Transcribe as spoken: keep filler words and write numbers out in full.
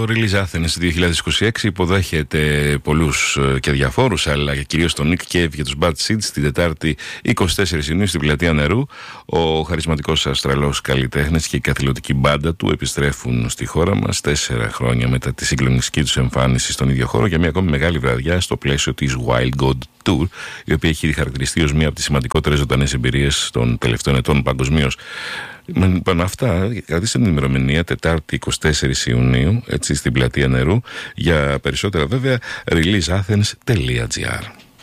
Release Athens δύο χιλιάδες είκοσι έξι υποδέχεται πολλούς και διαφόρους, αλλά κυρίως τον Nick Cave για τους Bad Seeds την Τετάρτη είκοσι τέσσερις Ιουνίου στην Πλατεία Νερού. Ο χαρισματικός Αυστραλός καλλιτέχνης και η καθηλωτική μπάντα του επιστρέφουν στη χώρα μας τέσσερα χρόνια μετά τη συγκλονιστική τους εμφάνιση στον ίδιο χώρο για μια ακόμη μεγάλη βραδιά στο πλαίσιο της Wild God Tour, η οποία έχει χαρακτηριστεί ως μία από τις σημαντικότερες ζωντανές εμπειρίες των τελευταίων ετών παγκοσμίως. Με πάνω αυτά, κρατήστε την ημερομηνία Τετάρτη είκοσι τέσσερις Ιουνίου, έτσι, στην Πλατεία Νερού. Για περισσότερα βέβαια, release athens τελεία gr.